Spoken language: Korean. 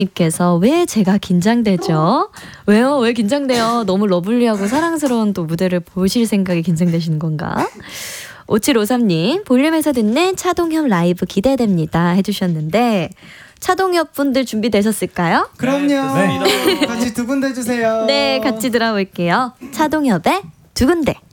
님께서 왜 제가 긴장되죠? 왜요? 왜 긴장돼요? 너무 러블리하고 사랑스러운 또 무대를 보실 생각에 긴장되시는 건가? 5753님, 볼륨에서 듣는 차동엽 라이브 기대됩니다 해주셨는데 차동엽 분들 준비되셨을까요? 그럼요. 네, 같이 두근대 주세요. 네, 같이 들어볼게요. 차동엽의 두근대.